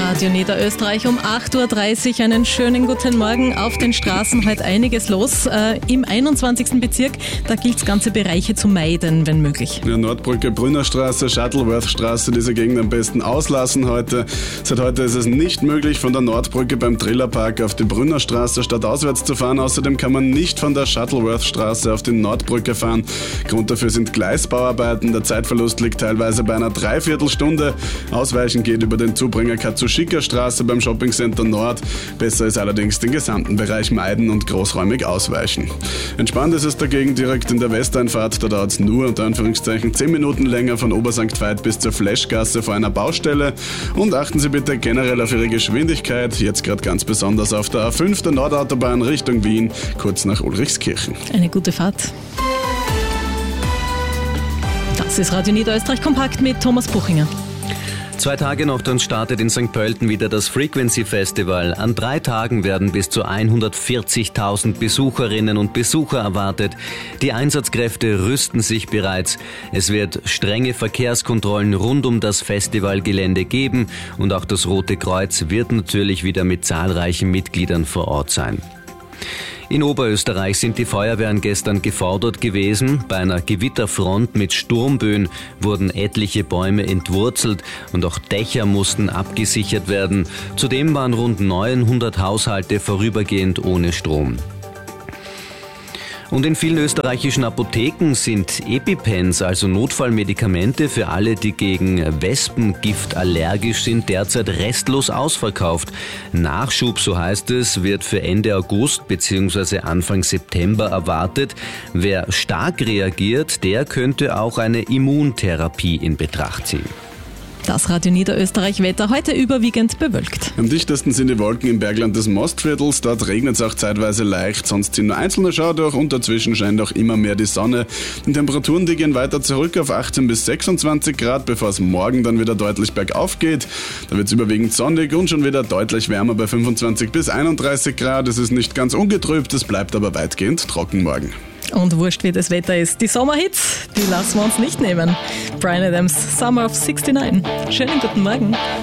Radio Niederösterreich um 8.30 Uhr. Einen schönen guten Morgen. Auf den Straßen heute einiges los. Im 21. Bezirk, da gilt es, ganze Bereiche zu meiden, wenn möglich. Ja, Nordbrücke, Brünnerstraße, Shuttleworth-Straße, diese Gegend am besten auslassen heute. Seit heute ist es nicht möglich, von der Nordbrücke beim Trillerpark auf die Brünnerstraße stadtauswärts zu fahren. Außerdem kann man nicht von der Shuttleworth-Straße auf die Nordbrücke fahren. Grund dafür sind Gleisbauarbeiten. Der Zeitverlust liegt teilweise bei einer Dreiviertelstunde. Ausweichen geht über den Zubringer Katsushika Straße beim Shoppingcenter Nord. Besser ist allerdings den gesamten Bereich meiden und großräumig ausweichen. Entspannt ist es dagegen direkt in der Westeinfahrt. Da dauert es nur unter Anführungszeichen 10 Minuten länger von Obersankt Veit bis zur Flashgasse vor einer Baustelle. Und achten Sie bitte generell auf Ihre Geschwindigkeit. Jetzt gerade ganz besonders auf der A5 der Nordautobahn Richtung Wien, kurz nach Ulrichskirchen. Eine gute Fahrt. Das ist Radio Niederösterreich kompakt mit Thomas Buchinger. 2 Tage noch, dann startet in St. Pölten wieder das Frequency Festival. An 3 Tagen werden bis zu 140.000 Besucherinnen und Besucher erwartet. Die Einsatzkräfte rüsten sich bereits. Es wird strenge Verkehrskontrollen rund um das Festivalgelände geben und auch das Rote Kreuz wird natürlich wieder mit zahlreichen Mitgliedern vor Ort sein. In Oberösterreich sind die Feuerwehren gestern gefordert gewesen. Bei einer Gewitterfront mit Sturmböen wurden etliche Bäume entwurzelt und auch Dächer mussten abgesichert werden. Zudem waren rund 900 Haushalte vorübergehend ohne Strom. Und in vielen österreichischen Apotheken sind EpiPens, also Notfallmedikamente für alle, die gegen Wespengift allergisch sind, derzeit restlos ausverkauft. Nachschub, so heißt es, wird für Ende August bzw. Anfang September erwartet. Wer stark reagiert, der könnte auch eine Immuntherapie in Betracht ziehen. Das Radio Niederösterreich Wetter heute überwiegend bewölkt. Am dichtesten sind die Wolken im Bergland des Mostviertels. Dort regnet es auch zeitweise leicht, sonst ziehen nur einzelne Schauer durch und dazwischen scheint auch immer mehr die Sonne. Die Temperaturen, die gehen weiter zurück auf 18 bis 26 Grad, bevor es morgen dann wieder deutlich bergauf geht. Da wird es überwiegend sonnig und schon wieder deutlich wärmer bei 25 bis 31 Grad. Es ist nicht ganz ungetrübt, es bleibt aber weitgehend trocken morgen. Und wurscht wie das Wetter ist, die Sommerhits, die lassen wir uns nicht nehmen. Bryan Adams, Summer of 69. Schönen guten Morgen.